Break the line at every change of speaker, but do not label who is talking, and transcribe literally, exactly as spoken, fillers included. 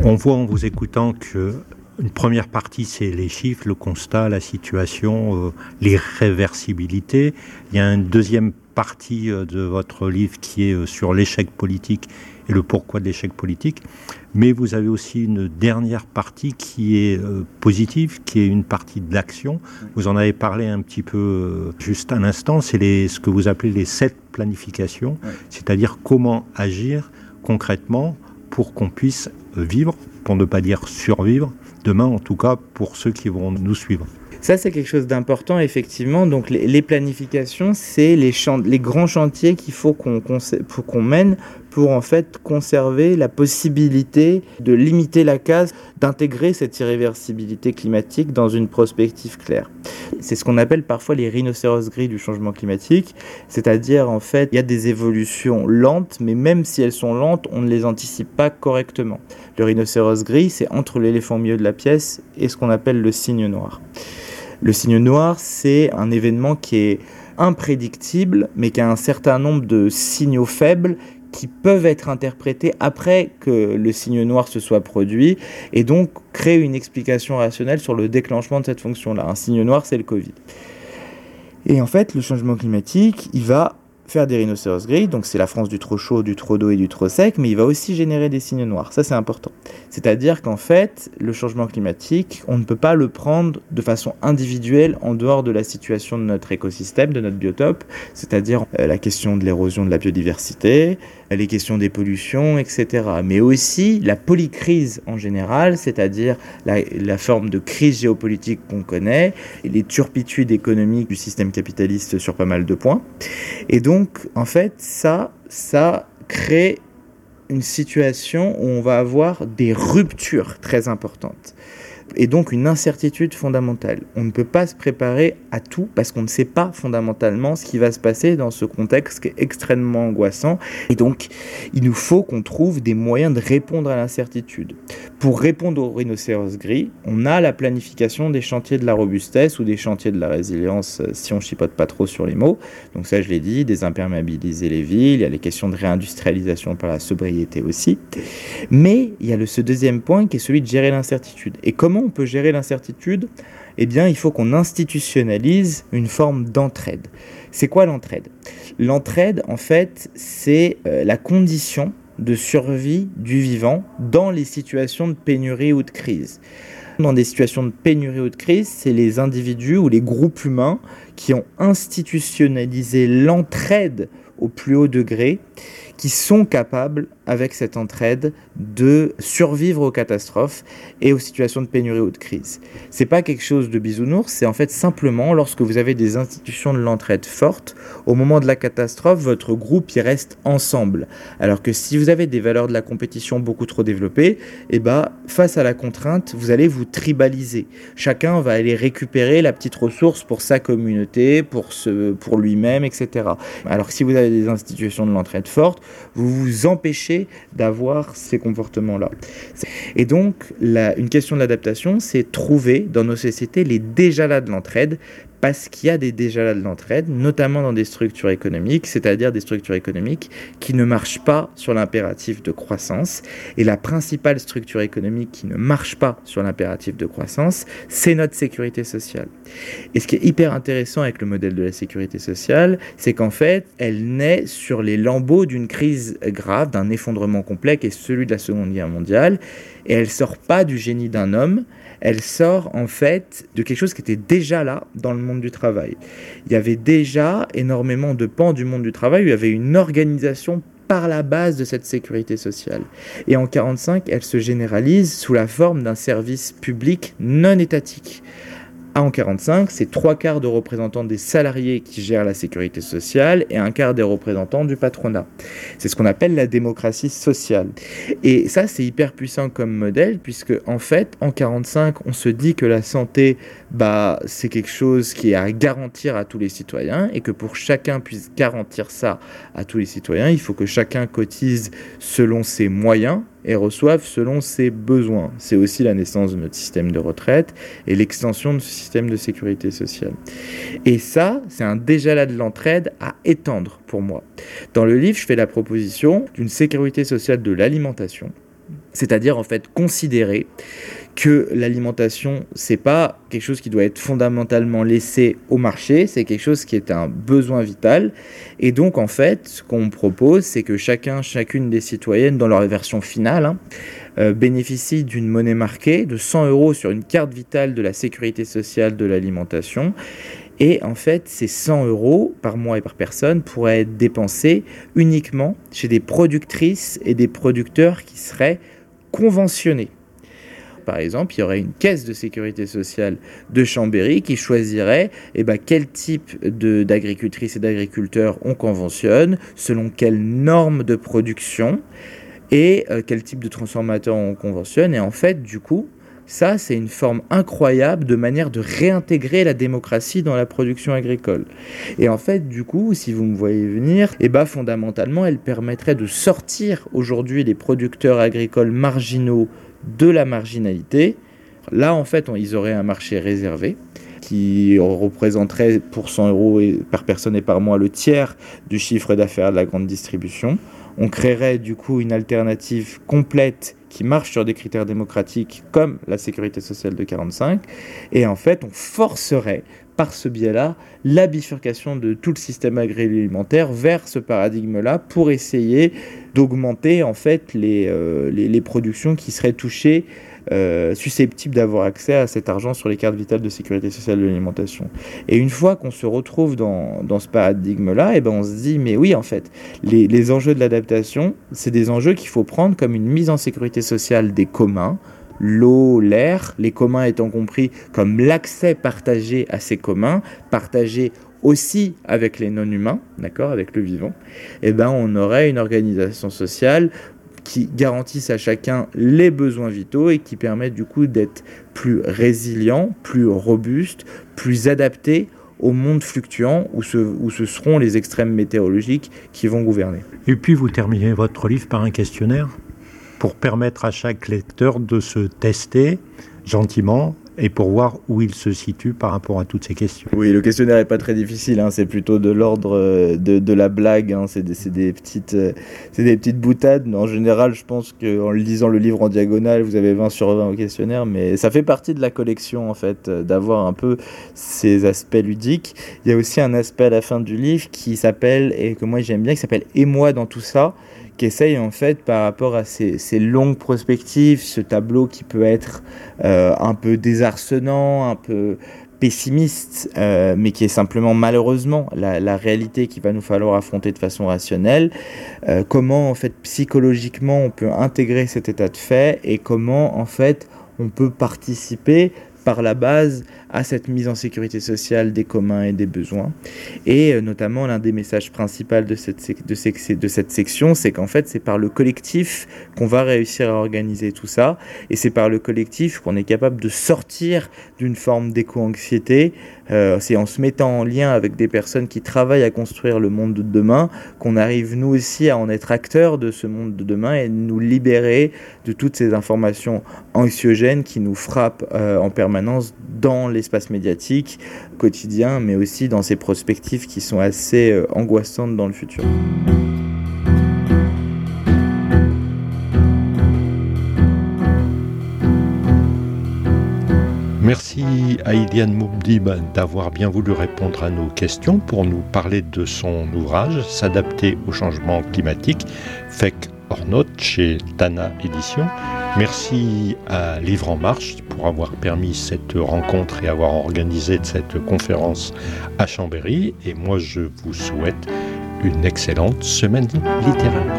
On voit en vous écoutant que une première partie, c'est les chiffres, le constat, la situation, euh, l'irréversibilité. Il y a une deuxième partie euh, de votre livre qui est euh, sur l'échec politique et le pourquoi de l'échec politique. Mais vous avez aussi une dernière partie qui est euh, positive, qui est une partie de l'action. Vous en avez parlé un petit peu euh, juste à l'instant. C'est les, ce que vous appelez les sept planifications, ouais. C'est-à-dire comment agir concrètement pour qu'on puisse vivre, pour ne pas dire survivre, demain en tout cas pour ceux qui vont nous suivre.
Ça, c'est quelque chose d'important, effectivement. Donc, les, les planifications, c'est les, champ- les grands chantiers qu'il faut qu'on, qu'on, qu'on mène pour, en fait, conserver la possibilité de limiter la casse, d'intégrer cette irréversibilité climatique dans une prospective claire. C'est ce qu'on appelle parfois les rhinocéros gris du changement climatique, c'est-à-dire, en fait, il y a des évolutions lentes, mais même si elles sont lentes, on ne les anticipe pas correctement. Le rhinocéros gris, c'est entre l'éléphant au milieu de la pièce et ce qu'on appelle le cygne noir. Le cygne noir, c'est un événement qui est imprédictible, mais qui a un certain nombre de signaux faibles qui peuvent être interprétés après que le cygne noir se soit produit et donc créer une explication rationnelle sur le déclenchement de cette fonction-là. Un cygne noir, c'est le Covid. Et en fait, le changement climatique, il va faire des rhinocéros gris, donc c'est la France du trop chaud, du trop d'eau et du trop sec, mais il va aussi générer des cygnes noirs. Ça, c'est important. C'est-à-dire qu'en fait, le changement climatique, on ne peut pas le prendre de façon individuelle en dehors de la situation de notre écosystème, de notre biotope, c'est-à-dire euh, la question de l'érosion de la biodiversité, les questions des pollutions, et cetera. Mais aussi la polycrise en général, c'est-à-dire la, la forme de crise géopolitique qu'on connaît, et les turpitudes économiques du système capitaliste sur pas mal de points. Et donc, Donc, en fait, ça, ça crée une situation où on va avoir des ruptures très importantes. Et donc une incertitude fondamentale. On ne peut pas se préparer à tout parce qu'on ne sait pas fondamentalement ce qui va se passer dans ce contexte qui est extrêmement angoissant. Et donc, il nous faut qu'on trouve des moyens de répondre à l'incertitude. Pour répondre au rhinocéros gris, on a la planification des chantiers de la robustesse ou des chantiers de la résilience, si on ne chipote pas trop sur les mots. Donc ça, je l'ai dit, désimperméabiliser les villes, il y a les questions de réindustrialisation par la sobriété aussi. Mais il y a le, ce deuxième point qui est celui de gérer l'incertitude. Et comment on peut gérer l'incertitude ? Eh bien, il faut qu'on institutionnalise une forme d'entraide. C'est quoi l'entraide ? L'entraide, en fait, c'est euh, la condition de survie du vivant dans les situations de pénurie ou de crise. Dans des situations de pénurie ou de crise, c'est les individus ou les groupes humains qui ont institutionnalisé l'entraide au plus haut degré, qui sont capables, avec cette entraide, de survivre aux catastrophes et aux situations de pénurie ou de crise. C'est pas quelque chose de bisounours, c'est en fait simplement lorsque vous avez des institutions de l'entraide fortes, au moment de la catastrophe, votre groupe y reste ensemble. Alors que si vous avez des valeurs de la compétition beaucoup trop développées, eh ben, face à la contrainte, vous allez vous tribaliser. Chacun va aller récupérer la petite ressource pour sa communauté, pour, ce, pour lui-même, et cetera. Alors que si vous avez des institutions de l'entraide fortes, vous vous empêchez d'avoir ces comportements-là. Et donc, la, une question de l'adaptation, c'est trouver dans nos sociétés les déjà-là de l'entraide, parce qu'il y a des déjà-là de l'entraide, notamment dans des structures économiques, c'est-à-dire des structures économiques qui ne marchent pas sur l'impératif de croissance. Et la principale structure économique qui ne marche pas sur l'impératif de croissance, c'est notre sécurité sociale. Et ce qui est hyper intéressant avec le modèle de la sécurité sociale, c'est qu'en fait, elle naît sur les lambeaux d'une crise grave, d'un effondrement complet, qui est celui de la Seconde Guerre mondiale, et elle ne sort pas du génie d'un homme, elle sort en fait de quelque chose qui était déjà là dans le monde du travail. Il y avait déjà énormément de pans du monde du travail où il y avait une organisation par la base de cette sécurité sociale. Et en mille neuf cent quarante-cinq, elle se généralise sous la forme d'un service public non étatique. En mille neuf cent quarante-cinq, c'est trois quarts de représentants des salariés qui gèrent la sécurité sociale et un quart des représentants du patronat. C'est ce qu'on appelle la démocratie sociale. Et ça, c'est hyper puissant comme modèle, puisque en fait, en mille neuf cent quarante-cinq, on se dit que la santé, bah, c'est quelque chose qui est à garantir à tous les citoyens, et que pour chacun puisse garantir ça à tous les citoyens, il faut que chacun cotise selon ses moyens et reçoivent selon ses besoins. C'est aussi la naissance de notre système de retraite et l'extension de ce système de sécurité sociale. Et ça, c'est un déjà-là de l'entraide à étendre pour moi. Dans le livre, je fais la proposition d'une sécurité sociale de l'alimentation, C'est-à-dire en fait considérer que l'alimentation, c'est pas quelque chose qui doit être fondamentalement laissé au marché, c'est quelque chose qui est un besoin vital. Et donc, en fait, ce qu'on propose, c'est que chacun, chacune des citoyennes, dans leur version finale, hein, euh, bénéficie d'une monnaie marquée de cent euros sur une carte vitale de la sécurité sociale de l'alimentation. Et en fait, ces cent euros par mois et par personne pourraient être dépensés uniquement chez des productrices et des producteurs qui seraient conventionnés. Par exemple, il y aurait une caisse de sécurité sociale de Chambéry qui choisirait eh ben, quel type de, d'agricultrices et d'agriculteurs on conventionne, selon quelles normes de production et euh, quel type de transformateurs on conventionne. Et en fait, du coup, ça, c'est une forme incroyable de manière de réintégrer la démocratie dans la production agricole. Et en fait, du coup, si vous me voyez venir, eh ben, fondamentalement, elle permettrait de sortir aujourd'hui les producteurs agricoles marginaux de la marginalité. Là, en fait, on, ils auraient un marché réservé qui représenterait pour cent euros et, par personne et par mois le tiers du chiffre d'affaires de la grande distribution. On créerait du coup une alternative complète qui marche sur des critères démocratiques comme la sécurité sociale de quarante-cinq. Et en fait, on forcerait par ce biais-là la bifurcation de tout le système agroalimentaire vers ce paradigme-là pour essayer d'augmenter en fait les, euh, les, les productions qui seraient touchées, euh, susceptibles d'avoir accès à cet argent sur les cartes vitales de sécurité sociale de l'alimentation. Et une fois qu'on se retrouve dans, dans ce paradigme-là, eh ben on se dit, mais oui, en fait, les, les enjeux de l'adaptation, c'est des enjeux qu'il faut prendre comme une mise en sécurité sociale des communs, l'eau, l'air, les communs étant compris comme l'accès partagé à ces communs, partagé aussi avec les non-humains, d'accord, avec le vivant, eh ben on aurait une organisation sociale qui garantisse à chacun les besoins vitaux et qui permet du coup d'être plus résilient, plus robuste, plus adapté au monde fluctuant où ce, où ce seront les extrêmes météorologiques qui vont gouverner.
Et puis vous terminez votre livre par un questionnaire pour permettre à chaque lecteur de se tester gentiment et pour voir où il se situe par rapport à toutes ces questions.
Oui, le questionnaire n'est pas très difficile, hein, c'est plutôt de l'ordre de, de la blague, hein, c'est, des, c'est, des petites, euh, c'est des petites boutades. En général, je pense qu'en lisant le livre en diagonale, vous avez vingt sur vingt au questionnaire, mais ça fait partie de la collection, en fait, d'avoir un peu ces aspects ludiques. Il y a aussi un aspect à la fin du livre qui s'appelle, et que moi j'aime bien, qui s'appelle « Et moi dans tout ça », qui essaye en fait par rapport à ces, ces longues perspectives, ce tableau qui peut être euh, un peu désarçonnant, un peu pessimiste, euh, mais qui est simplement malheureusement la, la réalité qu'il va nous falloir affronter de façon rationnelle, euh, comment en fait psychologiquement on peut intégrer cet état de fait et comment en fait on peut participer par la base à cette mise en sécurité sociale des communs et des besoins. Et euh, notamment, l'un des messages principaux de cette, sec- de, sec- de cette section, c'est qu'en fait, c'est par le collectif qu'on va réussir à organiser tout ça. Et c'est par le collectif qu'on est capable de sortir d'une forme d'éco-anxiété. Euh, c'est en se mettant en lien avec des personnes qui travaillent à construire le monde de demain qu'on arrive, nous aussi, à en être acteurs de ce monde de demain et de nous libérer de toutes ces informations anxiogènes qui nous frappent euh, en permanence dans l'espace médiatique quotidien, mais aussi dans ces perspectives qui sont assez euh, angoissantes dans le futur.
Merci à Iliane Moubdib d'avoir bien voulu répondre à nos questions pour nous parler de son ouvrage « S'adapter au changement climatique », F E C hors note chez Tana Éditions. Merci à Livre en Marche pour avoir permis cette rencontre et avoir organisé cette conférence à Chambéry. Et moi, je vous souhaite une excellente semaine littéraire.